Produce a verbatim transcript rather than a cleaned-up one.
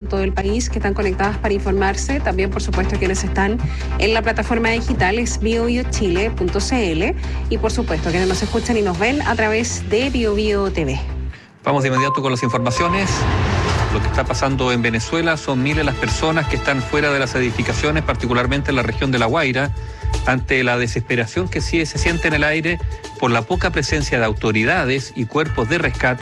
todo el país que están conectadas para informarse. También, por supuesto, quienes están en la plataforma digital es bio bio chile punto c l y, por supuesto, quienes nos escuchan y nos ven a través de Bio Bio T V. Vamos de inmediato con las informaciones. Lo que está pasando en Venezuela, son miles las personas que están fuera de las edificaciones, particularmente en la región de La Guaira, ante la desesperación que sí se siente en el aire por la poca presencia de autoridades y cuerpos de rescate